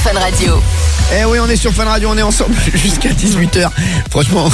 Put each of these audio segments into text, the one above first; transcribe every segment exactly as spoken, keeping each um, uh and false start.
Fun Radio. Eh oui, on est sur Fun Radio, on est ensemble jusqu'à dix-huit heures. Franchement,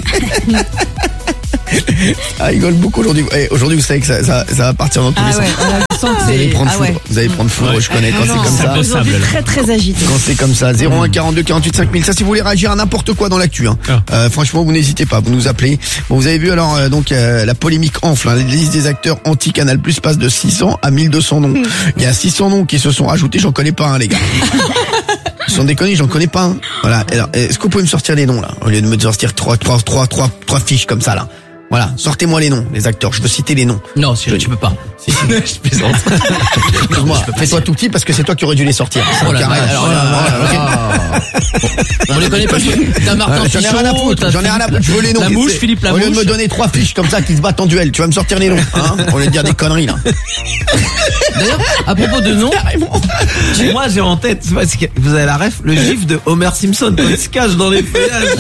ça rigole beaucoup aujourd'hui. Eh, aujourd'hui, vous savez que ça, ça, ça va partir dans tous ah les ouais, sens. on a le sens que Vous allez c'est... prendre ah foudre, ouais. vous allez prendre foudre, Ouais. je connais quand Ah c'est non, comme ça. aujourd'hui très très agité. Quand c'est comme ça, zéro un quarante-deux quarante-huit cinq mille. Ça, si vous voulez réagir à n'importe quoi dans l'actu, hein. Ah. Euh, franchement, vous n'hésitez pas, vous nous appelez. Bon, vous avez vu alors euh, donc euh, la polémique enfle. Hein, la liste des acteurs anti-Canal Plus passe de six cents à mille deux cents noms. Il y a six cents noms qui se sont rajoutés. J'en connais pas, hein, les gars. Sans déconner, j'en connais pas. Hein. Voilà. Alors, est-ce que vous pouvez me sortir les noms là, au lieu de me sortir trois, trois, trois, trois, trois fiches comme ça là. Voilà, sortez-moi les noms, les acteurs. Je veux citer les noms. Non, Cyril, tu peux pas. Si, si. Je plaisante. Excuse-moi, fais-toi tout petit parce que c'est toi qui aurais dû les sortir. Oh la Carré. vache. Alors, Oh là voilà, là. ok. On les connaît pas. T'as Martin Euh, J'en ai Pichot, rien à foutre, t'as j'en ai rien à foutre, je veux les noms. La mouche, C'est- Philippe Au lieu de me Lamouche. donner trois fiches comme ça qui se battent en duel, tu vas me sortir les noms, hein. Au lieu de dire des conneries, là. D'ailleurs, à propos de noms, Moi j'ai en tête, c'est parce que vous avez la ref, le gif de Homer Simpson quand il se cache dans les feuillages.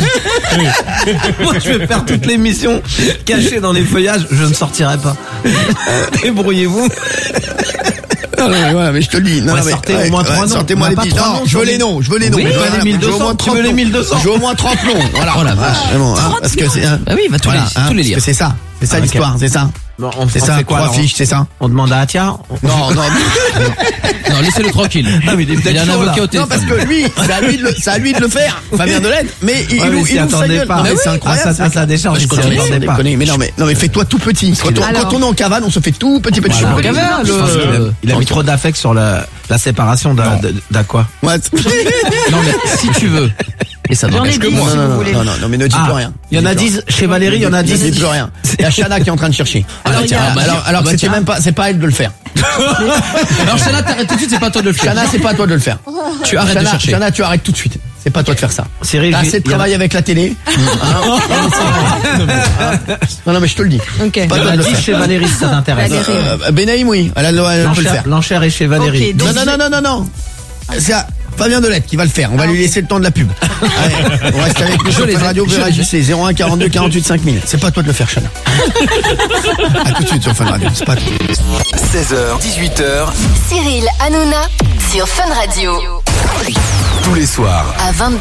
Moi je vais faire toute l'émission cachée dans les feuillages, je ne sortirai pas. Débrouillez-vous. Non, non, mais voilà, mais je te le dis. Non, Ouais, non, mais, sortez au moins trois noms. sortez-moi On a les pas petits. trois Non, noms je sur veux les- les noms, je veux les noms. Oui, Je veux pas les rien, mille deux je veux au cents, moins tu veux trente les noms. mille deux cents. Je veux au moins trente noms. Voilà. Oh la vache. Vraiment, hein, parce que c'est, hein, bah oui, il va tous voilà, les, hein, tous les parce lire. que c'est ça. C'est ça Ah, ok. l'histoire, c'est ça. Bon, on, C'est on ça, fait quoi trois alors fiches, c'est ça. On demande à Atia. Non, non, Non, laissez-le tranquille. Ah, mais il est Il peut-être a un chaud, avocat là. au non, téléphone. parce que lui, c'est à lui de le, c'est à lui de le faire. Fabien Delette, mais il, Ouais, il, mais il, s'y il ouvre sa attendait gueule. pas. Non, mais Ah c'est oui, incroyable. à sa- à sa décharge, Je il s'y continue, attendait sans pas. déconner. Mais non, mais, non, mais fais-toi tout petit. Quand on, Alors. quand on est en cavale, on se fait tout petit, petit. Voilà. petit. Cavale, Je pense qu'il a- euh, Il a mis trop d'affect sur la, la séparation d'A- Non. d'Aqua. What? Non, mais si tu veux. Et ça J'en ai n'engage que dix, moi. si Non, vous non, voulez. non, non, non, mais ne dis Ah, plus rien. il y en a Dis plus dix chez Valérie, il y en a Ne dis dix. plus rien. Il y a Shana qui est en train de chercher. Alors, Alors, tiens, alors, bah, alors, tiens, alors bah, c'était tiens. même pas, c'est pas à elle de le faire. Alors, Shana, t'arrêtes tout de suite, c'est pas toi de le faire. Shana, c'est pas à toi de le faire. Tu arrêtes de Shana, chercher. Shana, tu arrêtes tout de suite. C'est pas à toi de faire ça. Cyril, T'as j'ai- assez de il y en a- travail avec la télé. Hein Non, mais c'est vrai. Hein Non, non, mais je te le dis. Ok. Pas il y en toi a de le dix faire. chez Valérie, si ça t'intéresse. Valérie. Euh, Benaïm, oui. Elle, a- elle peut le L'enchère faire. l'enchère est chez Valérie. Ok, donc- Non, non, non, non, non, non. C'est à Fabien Delette qui va le faire. On va lui laisser le temps de la pub. Allez, on reste avec nous sur les Fun ai, Radio. Vous je les ai. réagissez. zéro un quarante-deux quarante-huit cinq mille. C'est pas à toi de le faire, Shana. À tout de suite sur Fun Radio. C'est pas à toi. seize heures, dix-huit heures, Cyril Hanouna sur Fun Radio. tous les soirs. À vingt-deux